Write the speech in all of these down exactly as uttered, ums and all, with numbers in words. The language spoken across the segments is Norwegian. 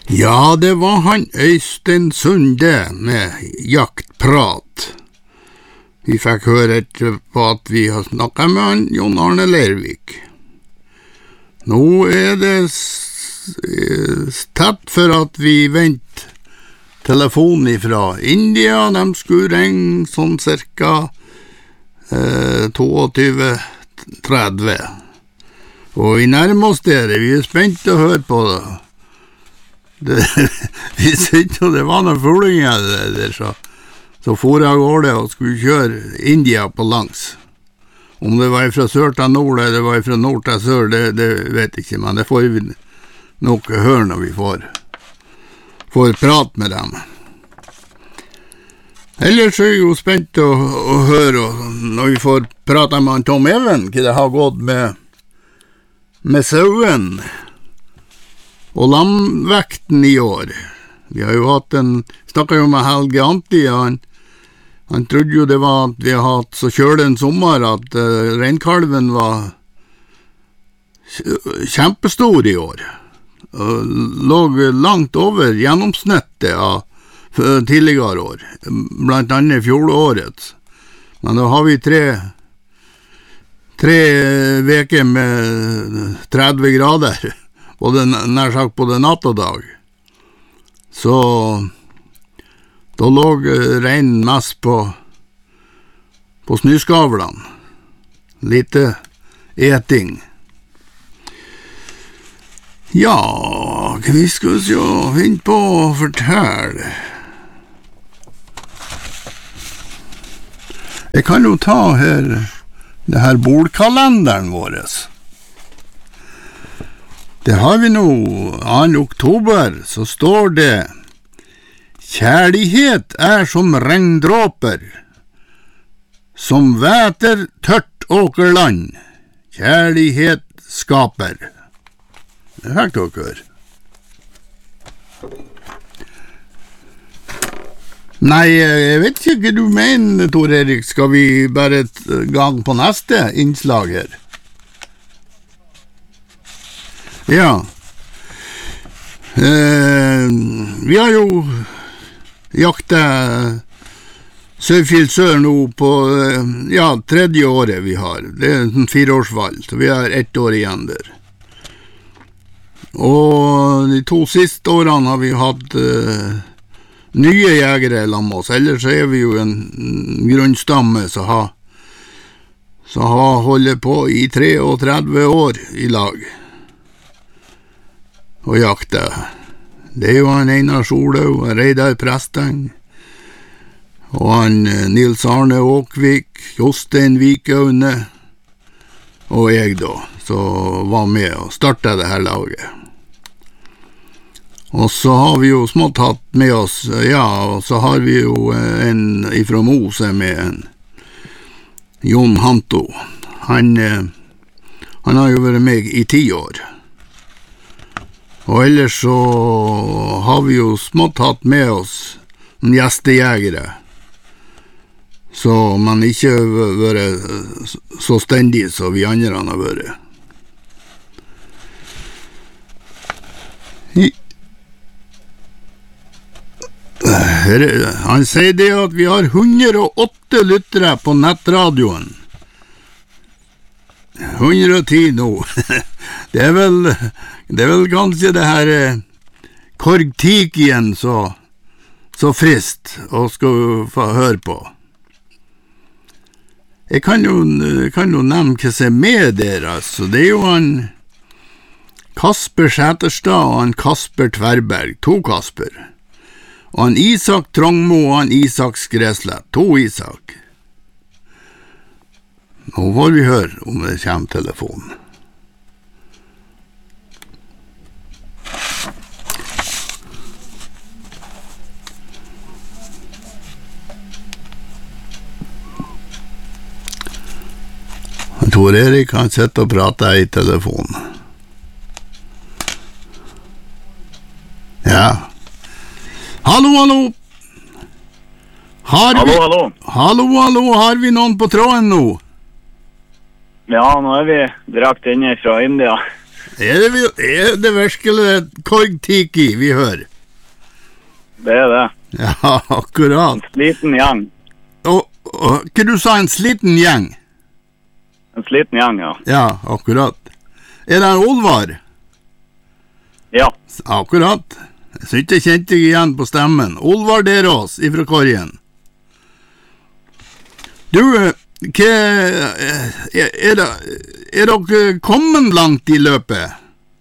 Ja, det var han Øystein Sunde med jaktprat. Vi fikk høre på at vi har snakket med han Jon Arne Leirvik. Nå er det tett for at vi venter telefon fra India. De skulle ringe sånn cirka eh, tjueto tretti. Og vi nærmer oss dere. Vi er spent å høre på det. Det, vi sitter og det var noen fuglinger der, så, så for jeg går det og skulle kjøre India på langs. Om det var fra sør til nord eller det var fra nord til sør, det, det vet jeg ikke, men det får vi nok høre når vi får, får prate med dem. Ellers er jeg jo spent å, å høre når vi får prate med Tom Even, hva det har gått med, med sauen og lamvekten i år. Vi har jo hatt en, snakket jo med Helge Anti, han, han trodde jo det var at vi har hatt så kjølig en sommer at uh, reinkalven var kjempestor i år. Og lå langt over gjennomsnittet av tidligere år, blant annet fjolårets. Men da har vi tre, tre veker med tretti grader, både nær sagt både natt og dag. Så da lå reinen mest på, på snøskavlene. Lite eting. Ja, vi skal se, finne på å fortelle. Jeg kan jo ta her, det her bordkalenderen våres. Det har vi nå, andre oktober, så står det: Kjærlighet er som regndråper, som væter tørt åkerland. Kjærlighet skaper. Det fikk dere høre. Nei, jeg vet ikke hva du mener, Tor Erik. Skal vi bare et gang på neste innslag her? Ja. Eh, vi har jo jaktet Sørfjell Sør nå på, ja, tredje året vi har. Det er en fireårsvalg, så vi har ett år igjen der. Og de to siste årene har vi hatt uh, nye jegere sammen med oss. Ellers er vi jo en grunnstamme som har, som har holdt på i treogtretti år i lag og jakte. Det er jo han Einar Solhaug, Reidar Presteng, og han Nils Arne Åkvik, Jostein Vikaune, og jeg da, som var med og startet det her laget. Og så har vi jo smått hatt med oss, ja, og så har vi jo en ifra Mose med en Jon Hanto. Han, han har jo vært med i ti år. Og ellers så har vi jo smått hatt med oss en gjestejegere, så man ikke har vært så stendig som vi andre har vært. Han sier det at vi har hundre og åtte lyttere på nettradioen. hundre og ti nå. Det er vel, det er vel kanskje det her eh, korgtikien så, så frist å skal få høre på. Jeg kan jo, kan jo nevne hva som er med der, altså. Det er jo han Kasper Sæterstad og han Kasper Tverberg, to Kasper. Og han Isak Trongmo og han Isak Skreslett, to Isak. Nå får vi høre om det kommer telefon. Tor Erik han sitter og prater i telefon. Ja. Hallo, hallo. Har hallo, vi... hallo. Hallo, hallo. Har vi noen på tråden nå? Ja, nå er vi direkte inne fra India. Er det, er det virkelig Korg-Tiki vi hører? Det er det. Ja, akkurat. En sliten gjeng. Og, og hva du sa, en sliten gjeng? En sliten gjeng, ja. Ja, akkurat. Er det en Olvar? Ja. Akkurat. Jeg synes jeg kjente deg igjen på stemmen. Olvar Derås ifra Korgen. Du, hva, er, er, det, er dere kommet langt i løpet?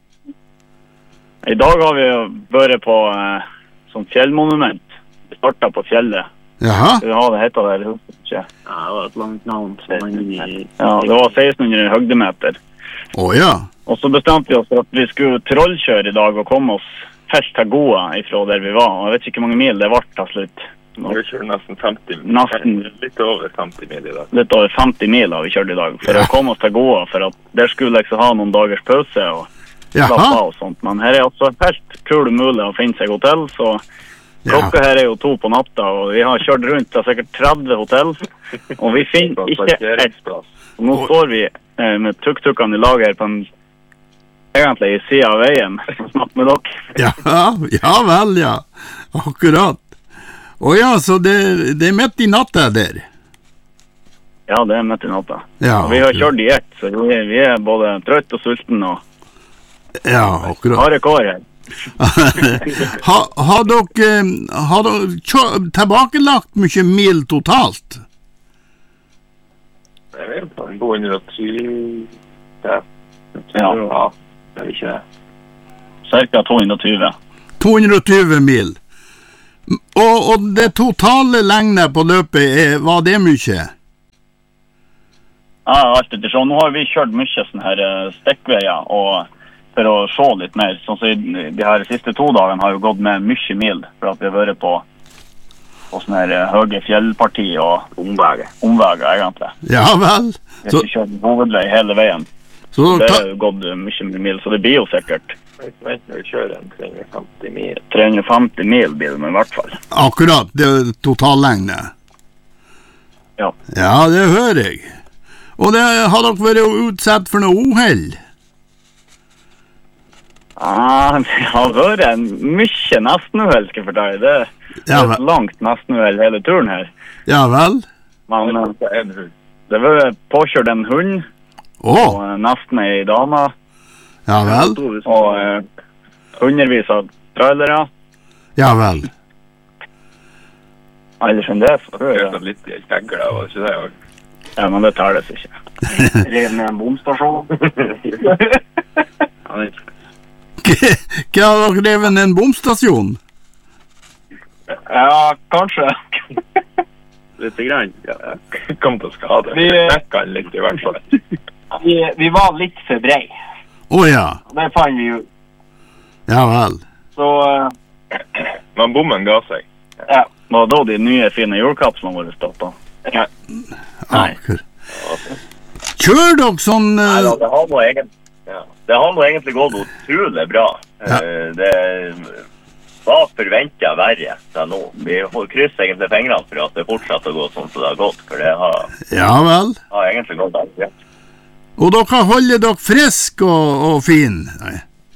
I dag har vi vært på eh, som fjellmonument. Vi startet på fjellet. Jaha? Ja, det heter det, jeg husker ikke. Ja, det var et langt navn. Ja, det var sekstenhundre høgdemeter. Åja. Og så bestemte vi oss for at vi skulle trollkjøre i dag og komme oss helt til Goa ifra der vi var. Og jeg vet ikke hvor mange mil det ble til slutt. Vi kjørte nesten femti mil. Nesten. Litt over femti mil i dag. Litt over femti mil har vi kjørt i dag, for Ja. å komme oss til Goa, for at der skulle liksom ha noen dagers pause og slappe Jaha? av og sånt. Men her er altså helt kul mulig å finne seg hotell, så klokka her er jo to på natta, og vi har kjørt rundt til sikkert tretti hotell, og vi finner ikke ett. Parkeringsplass. Nå står vi eh, med tuk-tukene i lager på en, egentlig i siden av veien, og snakker med dere. Ja, ja vel, ja. Akkurat. Åja, så det, det er midt i natta der. Ja, det er midt i natta. Ja, Og vi har kjørt i ett, så vi, vi er både trøtt og sulten og Ja, akkurat. harde kår her. ha, har dere, har dere kjø- tilbakelagt mye mil totalt? Jeg vet på to hundre og tjue. Ja. Ja. Ja, det er ikke det. Cirka to hundre og tjue. to hundre og tjue mil. Og, og det totale lengden på løpet, er, var det mye? Ja, alt etter sånn. Nå har vi kjørt mye sånne her eh, stikkveier, og for å se litt mer. Sånn så de her siste to dagene har jo gått med mye mil, for at vi har vært på, på sånne her eh, høye fjellparti og Omveget. omveger, egentlig. Ja vel. Vi Så, har kjørt hovedvei hele veien. så Det ta, har jo gått eh, mye mer mil, så det blir jo sikkert Vent når vi kjører en tre hundre og femti mil. tre hundre og femti mil blir det, men i hvert fall. akkurat, det er totallengde. Ja. Ja, det hører jeg. Og det har dere vært utsatt for noe uheld? Ah, det har vært en mye nestenuheld, skal jeg fortelle. Det er Ja et vel. langt nestenuheld hele turen her. Ja vel. Men eh, Det er en hund. det var påkjørt en hund, Å, og eh, nesten ei dame, ja vel. og eh, hundrevis av trailere. Ja vel. Ellers enn det, så Det er ja. sånn litt i en kegler, var det ikke det? ja, men det tales ikke. Rev med en bomstasjon. Hva har dere revet ned en bomstasjon? Ja, kanskje. Litt grann. Ja, jeg kom til å skade. Vi- Vi mekket den litt i hvert fall. Vi, vi var litt for brei. Å ja. Det fant vi jo. Ja vel. Så eh, Men bommen ga seg. ja, det var da de nye fine julekapslene våre stoppet. Ja. Nei. Akkurat. Kjør dere sånn Nei, eh, da, det har nå egentlig, Ja. det har nå egentlig gått utrolig bra. Ja. Eh, Det var forventet verre til nå. Vi får krysse egentlig fingrene for at det fortsetter å gå sånn som det har gått, for det har, Ja vel. har egentlig gått alt rett. Og dere holder dere frisk og, og fin? Nei.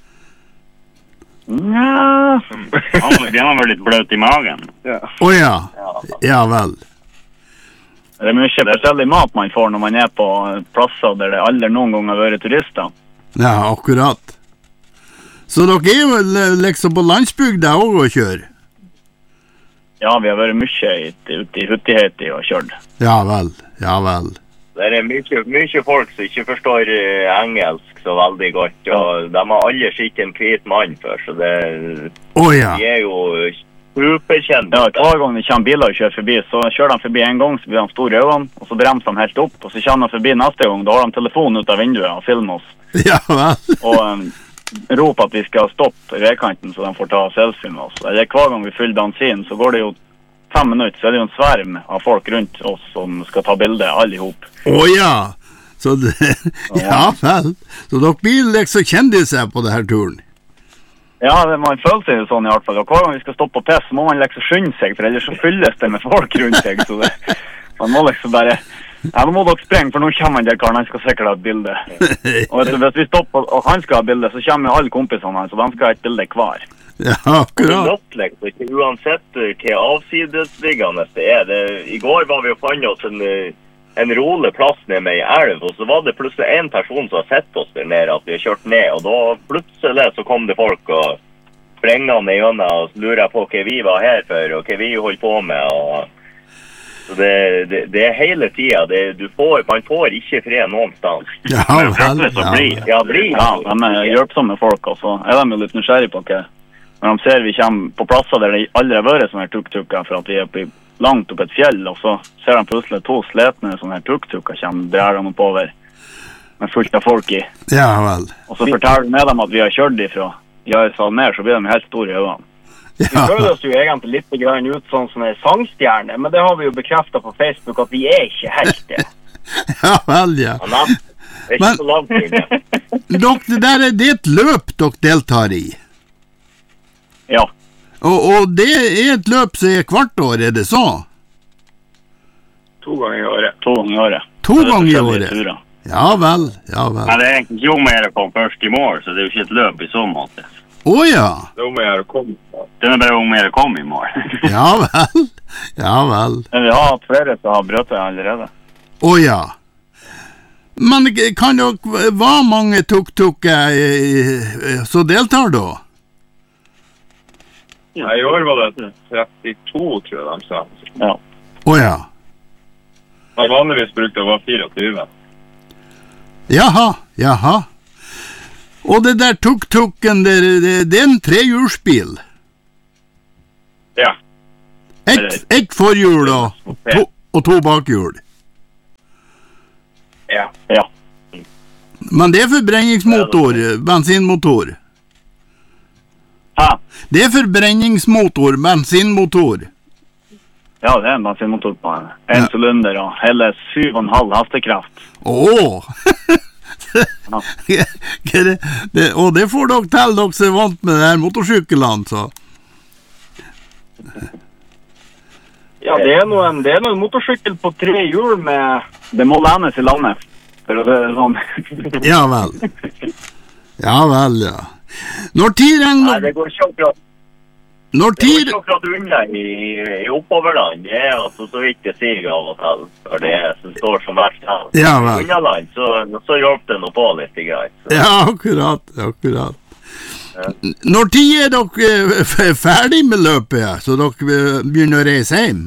Ja, de har vært litt bløt i magen. Å ja. Ja vel. Det er mye forskjellig mat man får når man er på plasser der det aldri noen gang har vært turister. Ja, akkurat. Så dere er jo le- liksom på landsbygda også å kjøre? Ja, vi har vært mye i- ute i Huttiheiti og kjørt. Ja vel. Ja vel. Det er mye, mye folk som ikke forstår eh, engelsk så veldig godt, og de har alle sett en hvit mann før, så det, Å ja. de er jo superkjente. Ja, hver gang det kommer biler og kjører forbi, så kjører de forbi en gang, så blir de store i øynene, og så bremser de helt opp, og så kommer de forbi neste gang, da har de telefonen ut av vinduet og filmer oss, Ja vel. og um, roper at vi skal stoppe i veikanten, så de får ta selfie med oss. Eller hver gang vi fyller dansin, så går det jo fem minutter, så er det jo en sverm av folk rundt oss som skal ta bilder, alle ihop. Å ja. Så det, ja vel. Så dere blir liksom kjendiser på denne turen? Ja, det, man føler seg jo sånn i hvert fall, og hver gang vi skal stoppe på piss, så må man liksom skynde seg, for ellers så fylles det med folk rundt seg, så det, man må liksom bare Ja, nå må dere sprenge, for nå kommer han der karen, han skal sikkert ha et bilde. Og vet du, hvis vi stopper, og han skal ha et bilde, så kommer alle kompisene hans, og de skal ha et bilde hver. Ja, akkurat. Det er ikke uansett hva avsidesliggende det er. Det, I går var vi og fant oss en, en rolig plass ned med en elv, og så var det plutselig en person som har sett oss der nede, at vi har kjørt ned, og da plutselig så kom det folk og sprengene gjennom, og så lurer jeg på hva vi var her for, og hva vi holdt på med, og så det, det, det er hele tiden, det, du får, man får ikke fred noen sted. Ja, vel, ja. Ja, blir. Ja, de er hjelpsomme folk, og så er de jo litt nysgjerrig på hva. Når de ser vi kommer på plasser der det aldri har vært sånne her tuk-tukker, for at vi er oppe, langt opp et fjell, og så ser de plutselig to sletne sånne her tuk-tukker kommer, drar de oppover, med fullt av folk i. Ja, vel. Og så forteller vi med dem at vi har kjørt ifra Jøresal ned, så blir de helt store i øynene. Vi føler oss jo egentlig litt grann ut sånn som en sangstjerne, men det har vi jo bekreftet på Facebook at vi er ikke helt det. Ja, vel, ja. Ja, det er ikke Men- så langt inne. Dere, det der er det et løp dere deltar i. Ja, Og, og det er et løp som er hvert år, er det så? To ganger i året. to ganger i året. To Så det er ganger i forskjellige året? turer. Ja vel, ja vel. Men det er egentlig ikke om å gjøre å komme først i mål, så det er jo ikke et løp i så måte. Åja, Det er om å gjøre å komme. Det er bare om å gjøre å komme i mål. ja vel, ja vel. Men vi har hatt flere som har brøttet allerede. Åja. Men kan dere, hva mange tuk-tukker eh, så deltar da? Ja, i år var det trettito, tror jeg de sa. Ja. Åja. Men vanligvis brukte det å være tjuefire. Jaha, jaha. Og det der tuk-tukken, det, det, det er en trehjulsbil. Ja. Ett et forhjul og to, og to bakhjul. Ja. Ja. Men det er forbrenningsmotor, bensinmotor. Hæ? Det er forbrenningsmotor, bensinmotor. Ja, det er en bensinmotor på en. En Ja. cylinder og hele syv og en halv hestekraft. Åh! det, det, og det får dere til, dere som er vant med det her motorsyklene, så. Ja, det er noe en, det er noe en motorsykkel på tre hjul med... Det må lenes i landet. For det er sånn. Ja vel. Ja vel, ja. Når tid Nei, regner det går ikke akkurat, Når det går tid ikke akkurat unna i, i oppoverland. Det er altså så vidt det sier av og til, for det er som står som verst her. Ja I vel. unnaland, så, så hjelper det noe på litt i greit. Så. Ja, akkurat, akkurat. Når tid er dere eh, f- ferdig med løpet, så dere eh, begynner å reise hjem?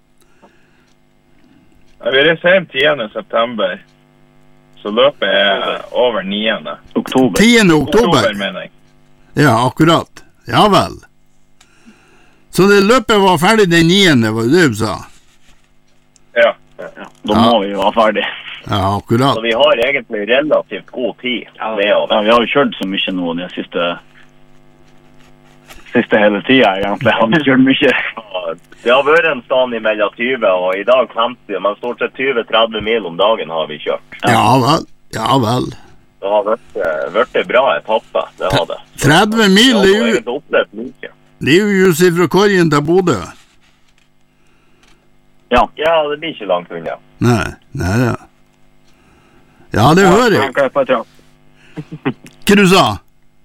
Ja, vi reiser hjem tiende september. Så løpet er over niende. Oktober. tiende oktober? Oktober, mener jeg. Ja, akkurat. Ja vel. Så det løpet var ferdig den niende, var det du sa? Ja. Ja, da må vi jo være ferdig. Ja, akkurat. Så vi har egentlig relativt god tid med å Ja, vi har jo kjørt så mye nå de siste... Siste hele tiden, egentlig. Har vi kjørt mye. Det har vært en stand mellom tyve og i dag femti, men stort sett tjue til tretti mil om dagen har vi kjørt. Ja vel, ja vel. Det har vært, vært en bra etappe, det har det. tretti mil, Ja, det det er har jo, egentlig opplevd mye. det er jo just fra Korgen til Bodø. Ja. Ja, det blir ikke langt unna. Nei, nei, ja. Ja, det hører jeg. Tenker jeg på et trakt. Hva du sa?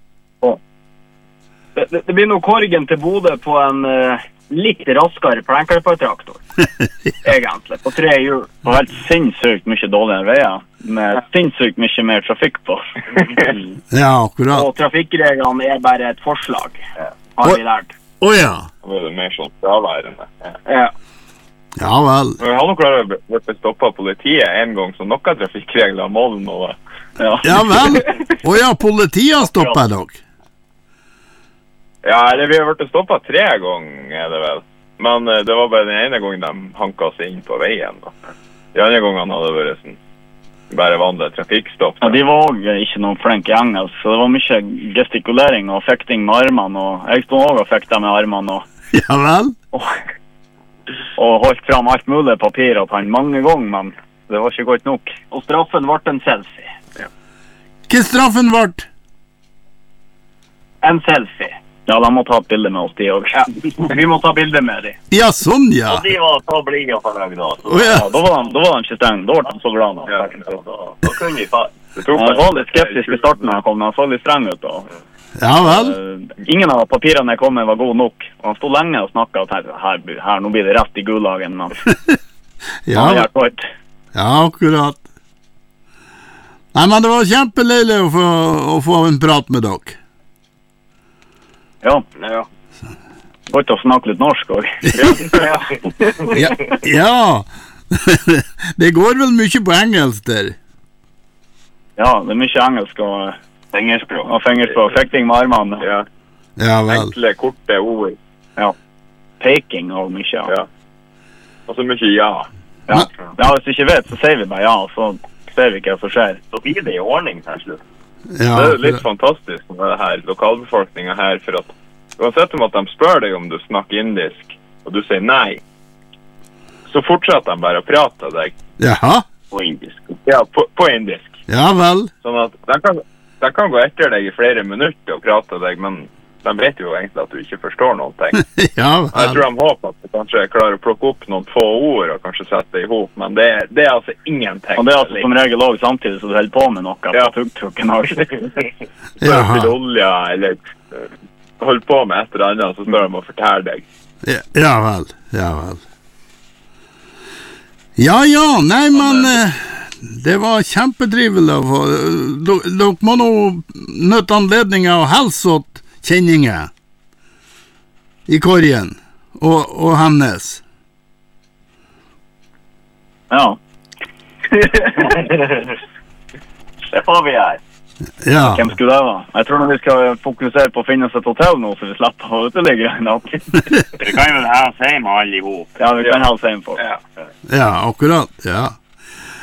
Det, det, det blir noe Korgen til Bodø på en eh, litt raskere plenkelpatraktor. Egentlig, på tre hjul. Og helt sinnssykt mye dårligere veier. Med sinnssykt mye mer trafikk på. Ja, akkurat. Og trafikkreglene er bare et forslag, har vi lært. Åja, Da var det mer sånn fraværende. Ja. ja vel. Men vi har nok klart å bli stoppet av politiet en gang, så noen trafikkregler må det nå. Ja. Ja vel. Åja, politiet stopper dere. Ja, eller vi har vært stoppet tre ganger, er det vel. Men eh, det var bare den ene gangen de hanket seg inn på veien. Da. De andre gangene hadde det vært sånn, bare vanlig trafikkstopp. Ja, de var også ikke noen flinke i engelsk, så det var mye gestikulering og fekting med armene, og jeg stod også og fekta med armene, og, Ja vel. og, og holdt fram alt mulig papir og han mange ganger, men det var ikke godt nok. Og straffen ble en selfie. Hva straffen ble? En selfie. Ja, de må ta et bilde med oss, de også. Ja, vi må ta bilde med de. Ja, sånn, ja. Og de var så blide og fornøyd da. Så Å, ja. Ja, da var de, da var de ikke streng. Da var de så glad nå. ja, så da, da kunne vi fa... Det tok Jeg var litt skeptisk i starten når han kom, men han så litt streng ut. Og, Ja vel. uh, ingen av papirene jeg kom med var god nok. Og han stod lenge og snakket og tenkte, her, her, nå blir det rett i gullagen. Men Ja, han er kort. ja, akkurat. Nei, men det var kjempeleilig å få, å få en prat med dere. Ja, Ja. godt å snakke litt norsk også. Ja, ja. Det går vel mye på engelsk der. Ja, det er mye engelsk og, Fingerspråk. og fingerspråk. Fekting med armene. Ja. Ja vel. Enkle, korte ord. Ja. Peking og mye. Ja. Ja. Og så mye ja. Ja. Ja, hvis du ikke vet, så sier vi bare ja, så ser vi ikke hva som skjer. Så blir det i ordning til slutt. Ja, Det er jo litt fantastisk med det her, lokalbefolkningen her, for at uansett om at de spør deg om du snakker indisk, og du sier nei, så fortsetter de bare å prate til deg. Jaha. På indisk. Ja, på, på indisk. Ja vel. Sånn at de kan, de kan gå etter deg i flere minutter og prate til deg, men de vet jo egentlig at du ikke forstår noen ting. Ja Jeg vel. tror de håper at du kanskje klarer å plukke opp noen få ord og kanskje sette det ihop, men det, er- det er altså ingenting. Og det er altså som regel også samtidig så du holder på med noe Ja. på tuk-tukken også. Spør til olja, eller eh, hold på med et eller annet, så spør de å fortelle deg. Ja, ja vel. Ja vel. Ja ja, nei, men eh, det var kjempetrivelig å få. D- Dere må nå nøtte anledningen å helse åt kjenninger i korgen og, og hennes. Ja. Det får vi gjøre. Ja. Hvem skulle det være? Jeg tror når vi skal fokusere på å finne oss et hotell nå, så vi slipper å uteligge en natt. Vi kan jo ha oss hjem alle ihop. Ja, vi kan ha oss hjem for. Ja. Ja, akkurat. Ja.